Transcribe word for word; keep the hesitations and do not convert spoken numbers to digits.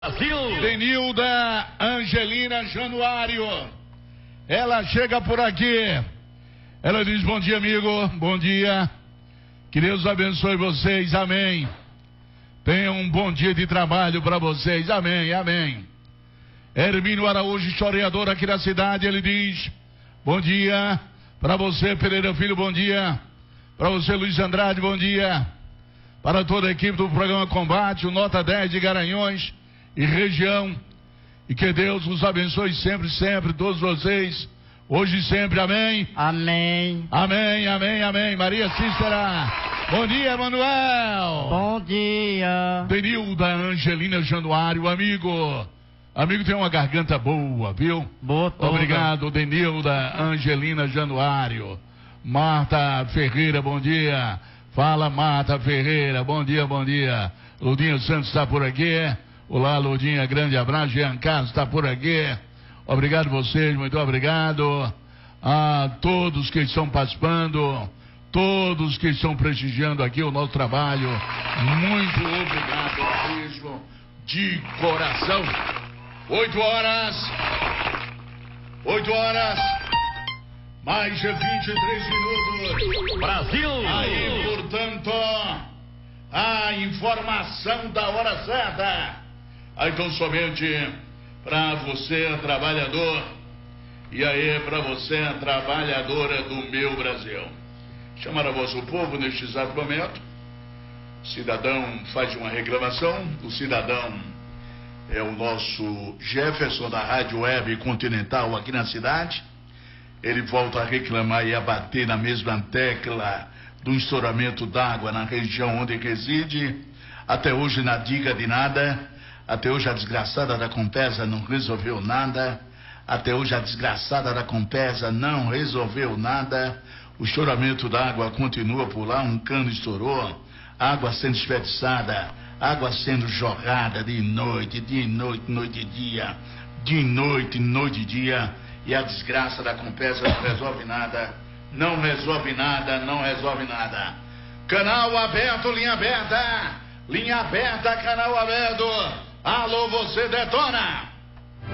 Brasil. Denilda Angelina Januário. Ela chega por aqui. Ela diz: bom dia, amigo. Bom dia. Que Deus abençoe vocês. Amém. Tenha um bom dia de trabalho para vocês. Amém, amém. Hermínio Araújo, historiador aqui da cidade. Ele diz: bom dia. Para você, Pereira Filho, bom dia. Para você, Luiz Andrade, bom dia. Para toda a equipe do programa Combate, o Nota dez de Garanhões e região, e que Deus os abençoe sempre, sempre, todos vocês, hoje e sempre, amém? Amém. Amém, amém, amém. Maria Cícera, bom dia, Manuel. Bom dia. Denilda Angelina Januário, amigo, amigo tem uma garganta boa, viu? Boa toda. Obrigado, Denilda Angelina Januário. Marta Ferreira, bom dia. Fala, Marta Ferreira, bom dia, bom dia. Ludinha Santos está por aqui. Olá, Ludinha, grande abraço. Jean Carlos está por aqui. Obrigado a vocês, muito obrigado a todos que estão participando, todos que estão prestigiando aqui o nosso trabalho. Muito obrigado mesmo, de coração. Oito horas, oito horas, mais de vinte e três minutos. Brasil. Aí, portanto, a informação da hora certa. Aí, então, somente para você, trabalhador, e aí para você, trabalhadora do meu Brasil. Chamar a voz do povo neste exato momento. O cidadão faz uma reclamação. O cidadão é o nosso Jefferson da Rádio Web Continental aqui na cidade. Ele volta a reclamar e a bater na mesma tecla do estouramento d'água na região onde reside. Até hoje não diga de nada. Até hoje a desgraçada da Compesa não resolveu nada. Até hoje a desgraçada da Compesa não resolveu nada. O estouramento d'água continua por lá. Um cano estourou, água sendo desperdiçada, água sendo jorrada de noite, de noite, noite e dia, de noite, noite e dia. E a desgraça da Compesa não resolve nada. Não resolve nada, não resolve nada. Canal aberto, linha aberta. Linha aberta, canal aberto. Alô, você detona.